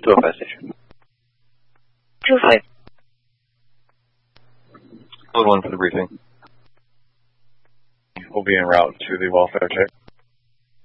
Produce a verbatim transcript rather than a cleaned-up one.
two oh five station. two oh five. Code one for the briefing. We'll be en route to the welfare check.